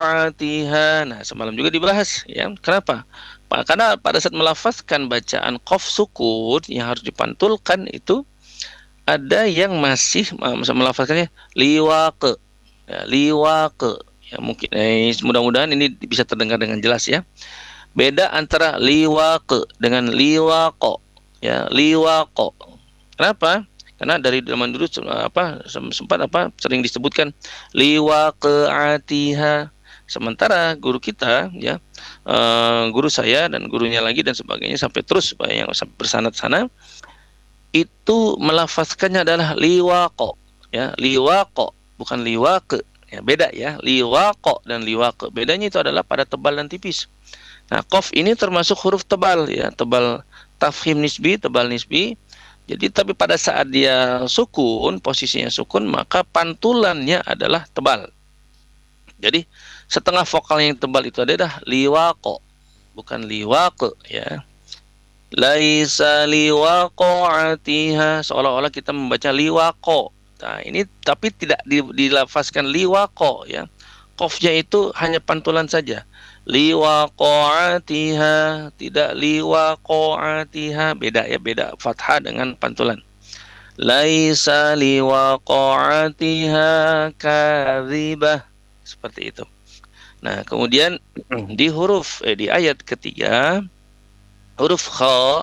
liwaqa'atiha. Nah, semalam juga dibahas ya. Kenapa? Karena pada saat melafazkan bacaan qaf sukun yang harus dipantulkan itu ada yang masih melafazkannya liwaqe. Ya, liwaqe. Ya, mungkin mudah-mudahan ini bisa terdengar dengan jelas ya. Beda antara liwaqe dengan liwaqo. Ya, liwaqo. Kenapa? Karena dari zaman dulu sempat sering disebutkan liwaqa'atiha. Sementara guru kita ya, guru saya dan gurunya lagi dan sebagainya sampai terus yang bersanad sana itu melafazkannya adalah liwaqo ya, liwaqo bukan liwaqe ya, beda ya, liwaqo dan liwaqe. Bedanya itu adalah pada tebal dan tipis. Nah, qaf ini termasuk huruf tebal ya, tebal tafkhim nisbi, tebal nisbi. Jadi tapi pada saat dia sukun, posisinya sukun, maka pantulannya adalah tebal. Jadi setengah vokal yang tebal itu adalah liwaqo, bukan liwaqe ya. Laisa liwaqa'atiha, seolah-olah kita membaca liwaqo. Nah, ini tapi tidak dilafazkan liwaqo ya. Qafnya itu hanya pantulan saja. Liwaqa'atiha, tidak liwaqa'atiha, beda ya, beda fathah dengan pantulan. Laisa liwaqa'atiha kadzibah, seperti itu. Nah, kemudian di ayat ketiga huruf kha,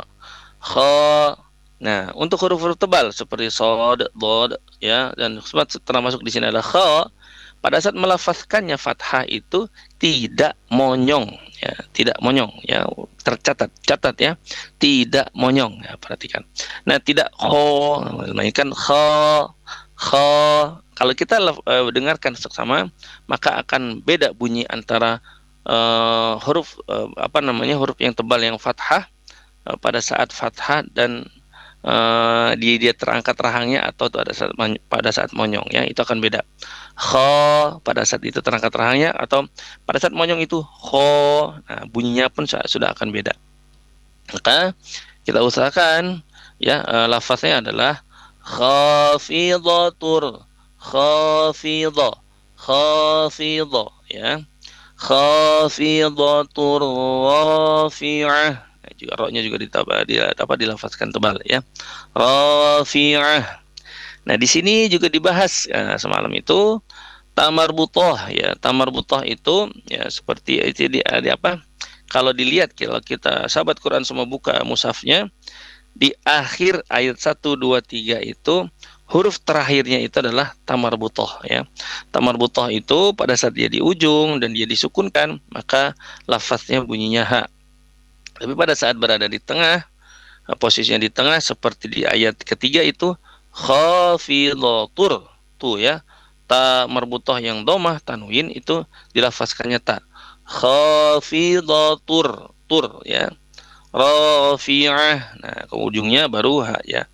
nah untuk huruf-huruf tebal seperti shad, dhad ya, dan termasuk di sini adalah kha. Pada saat melafazkannya fathah itu tidak monyong ya, tidak monyong ya, catat ya, tidak monyong ya, perhatikan. Nah, tidak kho, melainkan kha. Kalau kita dengarkan seksama, maka akan beda bunyi antara huruf huruf yang tebal yang fathah pada saat fathah dan dia terangkat rahangnya atau pada saat monyong ya, itu akan beda. Kha pada saat itu terangkat rahangnya atau pada saat monyong itu kho. Nah, bunyinya pun sudah akan beda. Maka kita usahakan ya, lafaznya adalah khafidatur, khafidah, khafidah ya. Khafidatur rafi'ah. Juga ro-nya juga dilafazkan tebal ya. Rafi'ah. Nah, di sini juga dibahas ya, semalam itu tamarbutah ya. Tamarbutah itu ya seperti itu kalau dilihat, kalau kita sahabat Quran semua buka mushafnya, di akhir ayat 1 2 3 itu huruf terakhirnya itu adalah tamarbutah ya. Tamarbutah itu pada saat dia di ujung dan dia disukunkan, maka lafaznya bunyinya ha. Tapi pada saat berada di tengah, posisinya di tengah seperti di ayat ketiga itu khafidatur tuh ya, ta marbutah yang domah tanwin itu dilafazkannya ta. Khafidatur tur ya. Rafi'ah. Nah, ke ujungnya baru ha ya.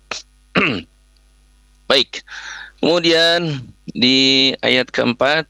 Baik. Kemudian di ayat keempat,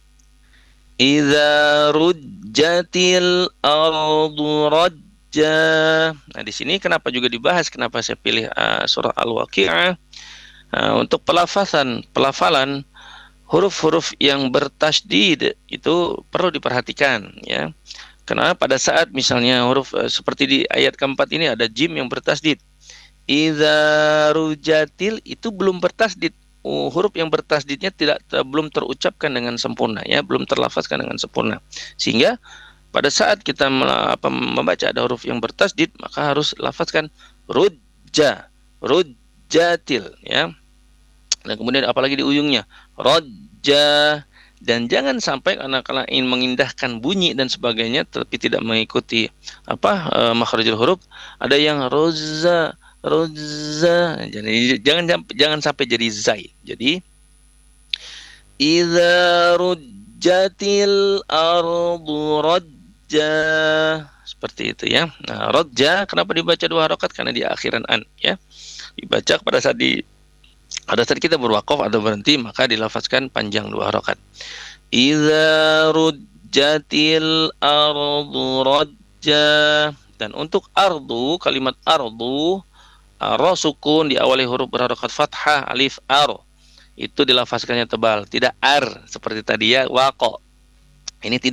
idza rujjatil ardu rajja. Nah, di sini kenapa juga dibahas, kenapa saya pilih surah Al-Waqi'ah? Untuk pelafalan huruf-huruf yang bertasydid itu perlu diperhatikan ya. Karena pada saat misalnya huruf seperti di ayat keempat ini ada jim yang bertasydid. Idza rujatil itu belum bertasydid. Huruf yang bertasydidnya belum terucapkan dengan sempurna ya, belum terlafazkan dengan sempurna. Sehingga pada saat kita membaca ada huruf yang bertasydid, maka harus lafazkan rujja, rujjatil ya. Dan kemudian apalagi di ujungnya rajja, dan jangan sampai anak-anak ingin mengindahkan bunyi dan sebagainya tapi tidak mengikuti makhrajul huruf, ada yang rozza. Jadi jangan sampai jadi zai. Jadi idza rujjatil ardu rajja, seperti itu ya. Nah, rajja kenapa dibaca 2 harakat? Karena di akhiran an ya. Dibaca pada saat kita berwaqaf atau berhenti, maka dilafazkan panjang 2 harakat. Idza rujjatil ardu rajja. Dan untuk ardu, kalimat ardu, ro sukun diawali huruf berharakat fathah alif ar, itu dilafazkannya tebal, tidak ar seperti tadi ya waqo. Ini tidak